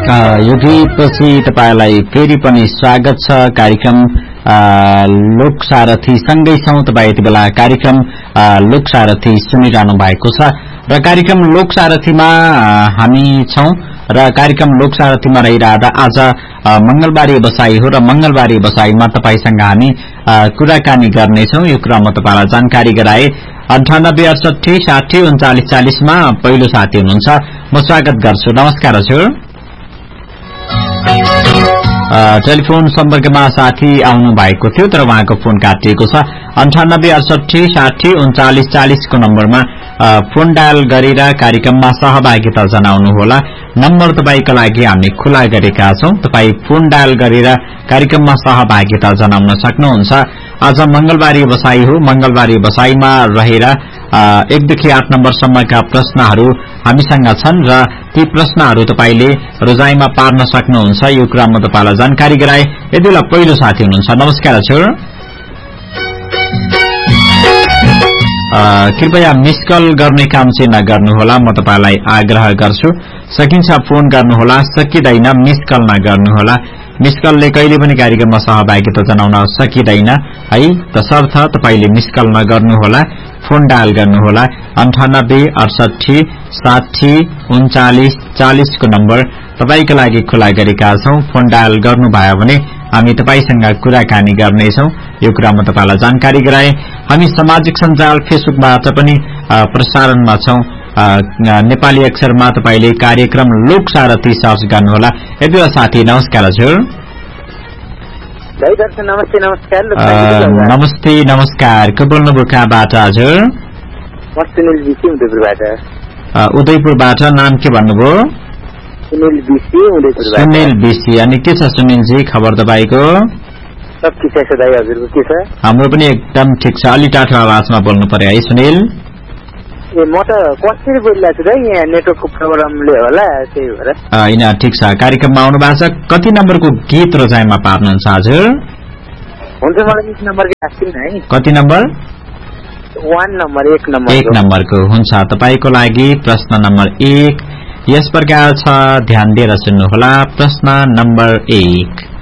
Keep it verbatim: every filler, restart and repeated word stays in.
यो गीतपछि तपाईलाई फेरि पनि स्वागत छ कार्यक्रम लोक सारथी सँगै छौं। तपाई यति बेला कार्यक्रम लोक सारथी सुनिरहनु भएको छ र कार्यक्रम लोक सारथीमा हामी छौं र कार्यक्रम लोक सारथीमा रहिरहँदा आज मंगलबारे बसाई हो र मंगलबारे बसाईमा तपाईसँग हामी कुराकानी गर्नेछौं। यो कुरा म तपाईलाई जानकारी गराए अन्ठानब्बे अडसठी साठी उन्चालिस चालिसमा पहिलो साथी हुनुहुन्छ, म स्वागत गर्छु। नमस्कार हजुर। टेलिफोन सम्पर्कमा साथी आउनु भएको थियो तर उहाँको फोन काटिएको छ। अन्ठानब्बे अडसठी साठी उन्चालिस चालिस को नम्बरमा फोन डायल गरेर कार्यक्रममा सहभागिता जनाउनुहोला। नम्बर तपाईको लागि हामी खुला गरेका छौं। तपाई फोन डायल गरेर कार्यक्रममा सहभागिता जनाउन सक्नुहुन्छ। आज मंगलबारे बसाई हो। मंगलबारे बसाईमा रहेर एकदेखि आठ नम्बरसम्मका प्रश्नहरू हामीसँग छन् र ती प्रश्नहरू तपाईले रोजाइमा पार्न सक्नुहुन्छ। यो कुरा म तपाईलाई जानकारी गराए। यति बेला पहिलो साथी हुनुहुन्छ। नमस्कार हजुर। कृपया मिस कल गर्ने काम चाहिँ नगर्नुहोला, म तपाईलाई आग्रह गर्छु। सकिन्छ फोन गर्नुहोला, सकिदैन मिस कल नगर्नुहोला। मिस कलले कहिले पनि कार्यक्रममा सहभागिता जनाउन सकिदैन है, तसर्थ तपाईले मिस कल नगर्नुहोला, फोन डायल गर्नुहोला। अन्ठानब्बे अडसठी साठी उन्चालिस चालिस को नम्बर तपाईका लागि खुला गरेका छौं। फोन डायल गर्नुभयो भने हामी तपाईसँग कुराकानी गर्नेछौं। यो कुरा म तपाईलाई जानकारी गराए। हामी सामाजिक सञ्जाल फेसबुकबाट पनि प्रसारणमा छौं। नेपाली अक्षरमा तपाईले कार्यक्रम लोक सारथी सर्च गर्नुहोला। यति बेला साथी नमस्कार हजुर। नमस्ते नमस्कार। नमस्ते नमस्कार। को बोल्नुभयो कहाँबाट हजुर? सुनिल बिसी उदयपुरबाट। उदयपुरबाट नाम के भन्नुभयो? सुनिल बिसी उदयपुरबाट। सुनिल बिसी। अनि के छ सुनिलजी खबर तपाईको? सब ठिक छ दाइ, हजुरको के छ? हाम्रो पनि एकदम ठिक छ। अलि टाढो आवाजमा बोल्नु पर्यो है सुनिल। ए म त कसरी बोलिरहेको छु दाइ, यहाँ नेटवर्कको प्रब्लमले होला, त्यही भएर। हैन ठिक छ। कार्यक्रममा आउनु भएको छ। कति नम्बरको गीत रोजाइमा पार्नुहुन्छ हजुर? हुन्छ मलाई एक नम्बरको राख्दिन है। कति नम्बर? एक नम्बर एक नम्बर एक नम्बरको हुन्छ। तपाईको लागि प्रश्न नम्बर एक यस प्रकार छ, ध्यान दिएर सुन्नुहोला। प्रश्न नम्बर एक,